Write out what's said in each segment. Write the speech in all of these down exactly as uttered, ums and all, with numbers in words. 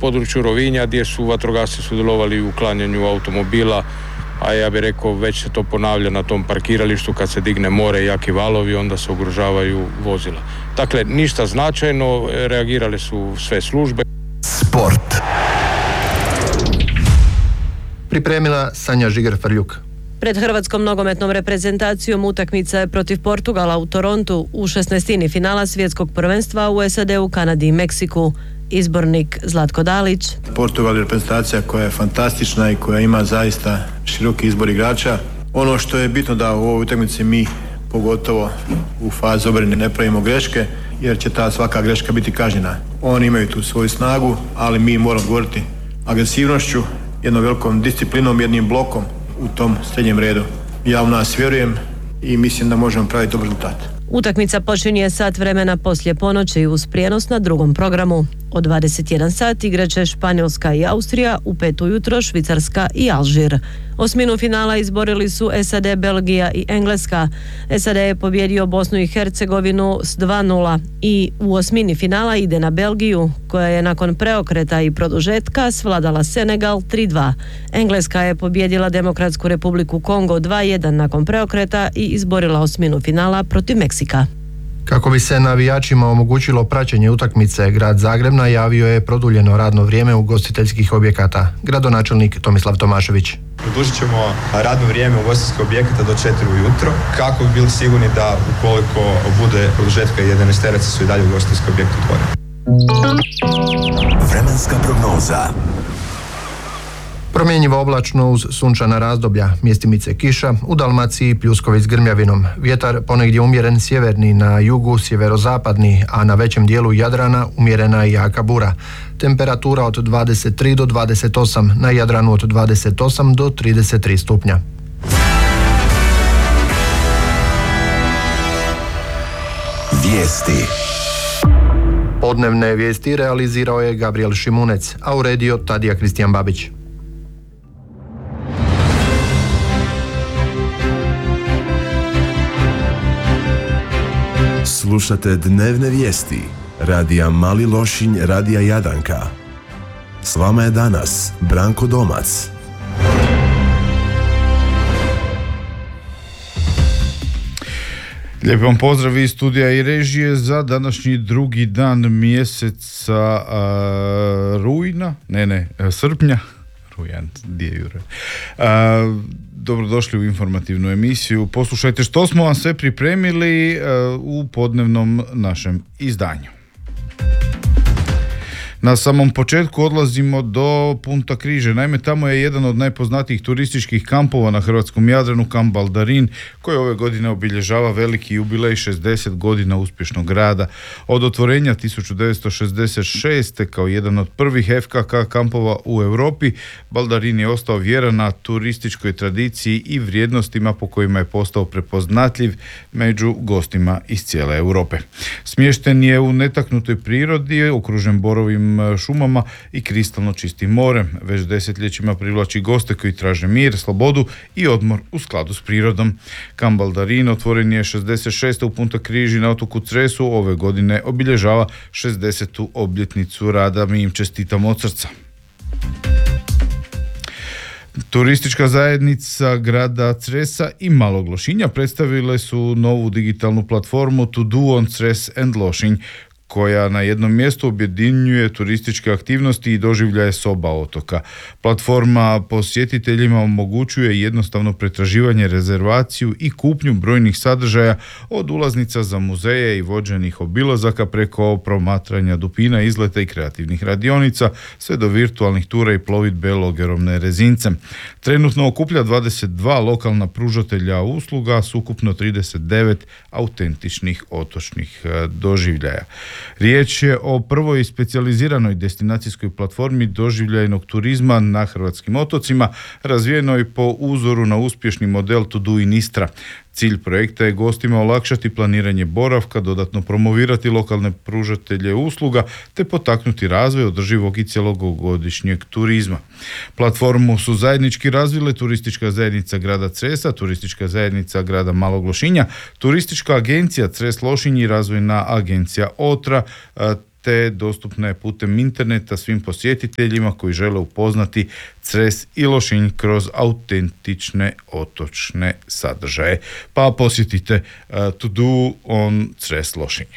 području Rovinja gdje su vatrogasci sudjelovali u uklanjanju automobila, a ja bih rekao već se to ponavlja na tom parkiralištu kad se digne more i jaki valovi, onda se ugrožavaju vozila. Dakle, ništa značajno, reagirale su sve službe. Sport. Pripremila Sanja Žiger-Farljuk. Pred hrvatskom nogometnom reprezentacijom utakmica je protiv Portugala u Torontu u šesnaestini finala svjetskog prvenstva u S A D-u, Kanadi i Meksiku. Izbornik Zlatko Dalić. Portugal je reprezentacija koja je fantastična i koja ima zaista široki izbor igrača. Ono što je bitno da u ovoj utakmici mi, pogotovo u fazi obrane, ne pravimo greške, jer će ta svaka greška biti kažnjena. Oni imaju tu svoju snagu, ali mi moramo govoriti agresivnošću, jednom velikom disciplinom, jednim blokom u tom srednjem redu. Ja u nas vjerujem i mislim da možemo praviti dobar rezultat. Utakmica počinje sat vremena poslije ponoći uz prijenos na drugom programu. Od dvadeset jedan sat igraće Španjolska i Austrija, u pet ujutro Švicarska i Alžir. Osminu finala izborili su S A D, Belgija i Engleska. S A D je pobjedio Bosnu i Hercegovinu s dva nula i u osmini finala ide na Belgiju, koja je nakon preokreta i produžetka svladala Senegal tri dva. Engleska je pobjedila Demokratsku Republiku Kongo dva jedan nakon preokreta i izborila osminu finala protiv Meksika. Kako bi se navijačima omogućilo praćenje utakmice, grad Zagreb najavio je produljeno radno vrijeme ugostiteljskih objekata. Gradonačelnik Tomislav Tomašević. Produžit ćemo radno vrijeme ugostiteljskih objekata do četiri ujutro, kako bi bili sigurni da ukoliko bude produžetka jedanaesteraca su i dalje ugostiteljski objekti otvoreni. Vremenska prognoza. Promjenjivo oblačno uz sunčana razdoblja, mjestimice kiša, u Dalmaciji pljuskovi s grmljavinom. Vjetar ponegdje umjeren sjeverni, na jugu sjeverozapadni, a na većem dijelu Jadrana umjerena i jaka bura. Temperatura od dvadeset tri do dvadeset osam, na Jadranu od dvadeset osam do trideset tri stupnja. Vijesti. Podnevne vijesti realizirao je Gabriel Šimunec, a uredio Tadija Kristijan Babić. Slušate dnevne vijesti radija Mali Lošinj, radija Jadanka. S vama je danas Branko Domac. Lijep vam pozdrav iz studija i režije za današnji drugi dan mjeseca a, rujna, ne ne, srpnja, rujan, gdje je Jure. A, Dobrodošli u informativnu emisiju. Poslušajte što smo vam sve pripremili uh, u podnevnom našem izdanju. Na samom početku odlazimo do Punta Križe. Naime, tamo je jedan od najpoznatijih turističkih kampova na hrvatskom Jadranu, kamp Baldarin, koji ove godine obilježava veliki jubilej šezdeset godina uspješnog rada. Od otvorenja tisuću devetsto šezdeset šeste. kao jedan od prvih F K K kampova u Europi, Baldarin je ostao vjeran na turističkoj tradiciji i vrijednostima po kojima je postao prepoznatljiv među gostima iz cijele Europe. Smješten je u netaknutoj prirodi, okružen borovim šumama i kristalno čistim morem. Već desetljećima privlači goste koji traže mir, slobodu i odmor u skladu s prirodom. Kamp Baldarin otvoren je šezdeset šeste. u Punta Križi na otoku Cresu, ove godine obilježava šezdesetu obljetnicu rada. Mi im čestitamo od srca. Turistička zajednica grada Cresa i Malog Lošinja predstavile su novu digitalnu platformu To Do on Cres and Lošinj, koja na jednom mjestu objedinjuje turističke aktivnosti i doživljaje s oba otoka. Platforma posjetiteljima omogućuje jednostavno pretraživanje, rezervaciju i kupnju brojnih sadržaja, od ulaznica za muzeje i vođenih obilazaka preko promatranja dupina, izleta i kreativnih radionica, sve do virtualnih tura i plovidbe logerovne rezincem. Trenutno okuplja dvadeset dva lokalna pružatelja usluga s ukupno trideset devet autentičnih otočnih doživljaja. Riječ je o prvoj specijaliziranoj destinacijskoj platformi doživljajnog turizma na hrvatskim otocima, razvijenoj po uzoru na uspješni model To Do in Istra. Cilj projekta je gostima olakšati planiranje boravka, dodatno promovirati lokalne pružatelje usluga te potaknuti razvoj održivog i cjelogodišnjeg turizma. Platformu su zajednički razvile Turistička zajednica grada Cresa, Turistička zajednica grada Malog Lošinja, Turistička agencija Cres Lošinj i Razvojna agencija Otra, te dostupna je putem interneta svim posjetiteljima koji žele upoznati Cres i Lošinj kroz autentične otočne sadržaje. Pa posjetite uh, To Do on Cres Lošinj.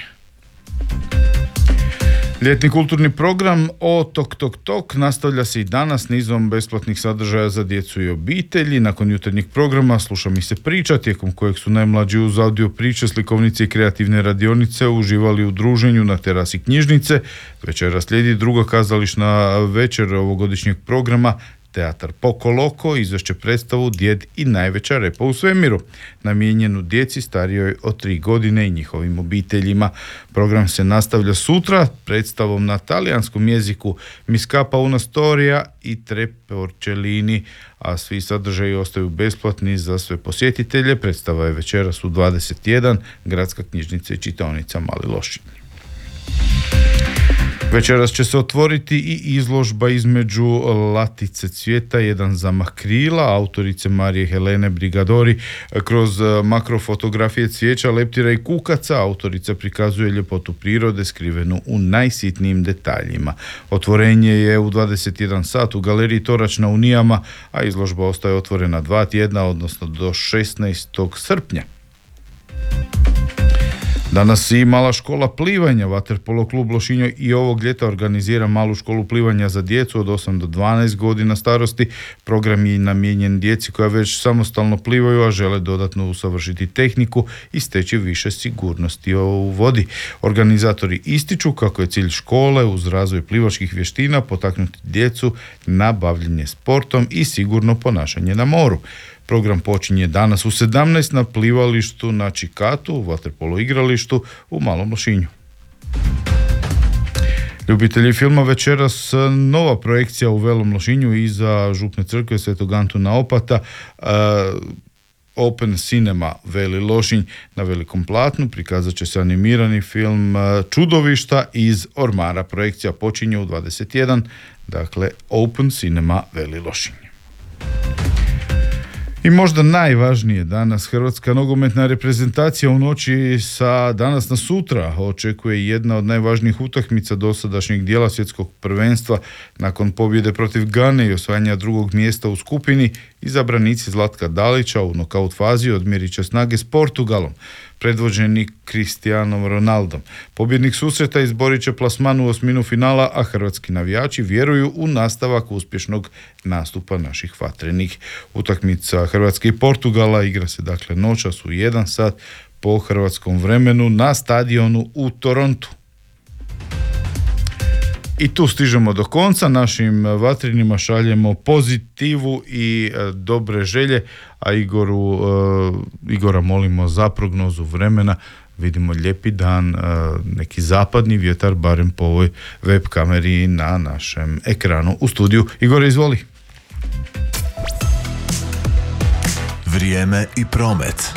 Ljetni kulturni program O Tok Tok Tok nastavlja se i danas nizom besplatnih sadržaja za djecu i obitelji. Nakon jutarnjeg programa Sluša mi se priča, tijekom kojeg su najmlađi uz audio priče, slikovnice i kreativne radionice uživali u druženju na terasi knjižnice. Večera slijedi druga kazališna večer ovogodišnjeg programa Teatar Pokoloko izvešće predstavu Djed i najveća repa u svemiru, namijenjenu djeci starijoj od tri godine i njihovim obiteljima. Program se nastavlja sutra predstavom na talijanskom jeziku Mi scappa una storia i Tre porcellini, a svi sadržaji ostaju besplatni za sve posjetitelje. Predstava je večeras u dvadeset jedan, Gradska knjižnica i čitaonica Mali Lošinj. Večeras će se otvoriti i izložba između Latice cvijeta, jedan zamah krila, autorice Marije Helene Brigadori. Kroz makrofotografije cvijeća, leptira i kukaca autorica prikazuje ljepotu prirode skrivenu u najsitnijim detaljima. Otvorenje je u dvadeset jedan sat u galeriji Torač na Unijama, a izložba ostaje otvorena dva tjedna, odnosno do šesnaestog srpnja. Danas i mala škola plivanja. Vaterpolo klub Lošinj i ovog ljeta organizira malu školu plivanja za djecu od osam do dvanaest godina starosti. Program je namijenjen djeci koja već samostalno plivaju, a žele dodatno usavršiti tehniku i steći više sigurnosti u vodi. Organizatori ističu kako je cilj škole uz razvoj plivačkih vještina potaknuti djecu na bavljenje sportom i sigurno ponašanje na moru. Program počinje danas u sedamnaest na plivalištu na Čikatu, u vaterpolo igralištu u Malom Lošinju. Ljubitelji filma, večeras nova projekcija u Velom Lošinju iza Župne crkve Svetog Antuna Opata. Uh, Open Cinema Veli Lošinj na velikom platnu prikazat će se animirani film Čudovišta iz ormara. Projekcija počinje u dvadeset jedan, dakle Open Cinema Veli Lošinj. I možda najvažnije danas, hrvatska nogometna reprezentacija u noći sa danas na sutra očekuje jedna od najvažnijih utakmica dosadašnjeg dijela svjetskog prvenstva. Nakon pobjede protiv Gane i osvajanja drugog mjesta u skupini, izabranici Zlatka Dalića u nokaut fazi odmjerit će snage s Portugalom, predvođeni Cristianom Ronaldom. Pobjednik susreta izborit će plasman u osminu finala, a hrvatski navijači vjeruju u nastavak uspješnog nastupa naših vatrenih. Utakmica Hrvatske i Portugala igra se dakle noćas u jedan sat po hrvatskom vremenu na stadionu u Torontu. I tu stižemo do konca. Našim vatrenima šaljemo pozitivu i e, dobre želje, a Igoru, e, Igora molimo za prognozu vremena. Vidimo lijepi dan, e, neki zapadni vjetar, barem po ovoj web kameri na našem ekranu u studiju. Igore, izvoli. Vrijeme i promet.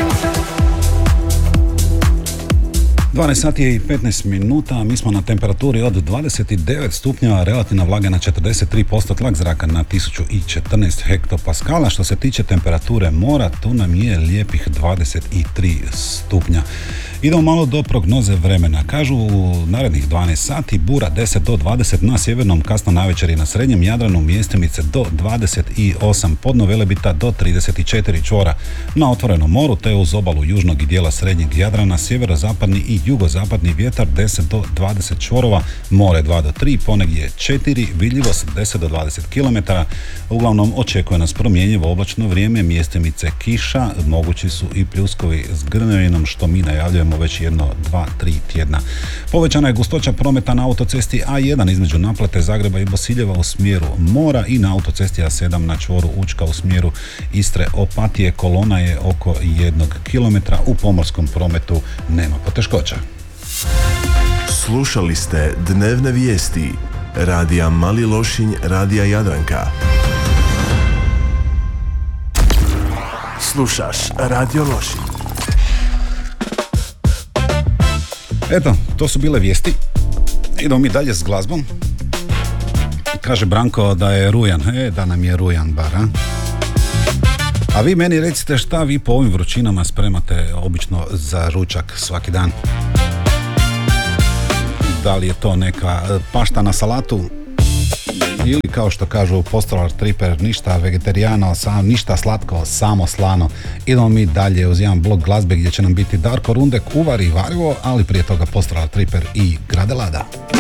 dvanaest sati i petnaest minuta, mi smo na temperaturi od dvadeset devet stupnjeva, relativna vlaga na četrdeset tri posto, tlak zraka na tisuću četrnaest hektopaskala. Što se tiče temperature mora, tu nam je lijepih dvadeset tri stupnja. Idemo malo do prognoze vremena. Kažu u narednih dvanaest sati bura deset do dvadeset na sjevernom, kasno navečer i na srednjem Jadranu, mjestimice do dvadeset osam, podno Velebita do trideset četiri, čvora na otvorenom moru te uz obalu južnog i dijela srednjeg Jadrana, sjeverozapadni i jugozapadni vjetar deset do dvadeset čvorova, more dva do tri, ponegdje četiri, vidljivost deset do dvadeset kilometara. Uglavnom očekuje nas promjenjivo oblačno vrijeme, mjestimice kiša, mogući su i pljuskovi s grmljavinom, što mi najavljujemo već jedno, dva, tri tjedna. Povećana je gustoća prometa na autocesti A jedan između naplate Zagreba i Bosiljeva u smjeru mora i na autocesti A sedam na čvoru Učka u smjeru Istre Opatije. Kolona je oko jednog kilometra, u pomorskom prometu nema poteškoća. Slušali ste dnevne vijesti radija Mali Lošinj, radija Jadranka. Slušaš Radio Lošinj. Eto, to su bile vijesti. Idemo mi dalje s glazbom. Kaže Branko da je rujan. E, da nam je rujan bar, a? A vi meni recite šta vi po ovim vrućinama spremate obično za ručak svaki dan. Da li je to neka pašta na salatu ili kao što kažu Postolar Tripper, ništa vegetarijano, sam, ništa slatko, samo slano. Idemo mi dalje uz jedan blok glazbe gdje će nam biti Darko Rundek, Uvari varivo, ali prije toga Postolar Tripper i Gradelada.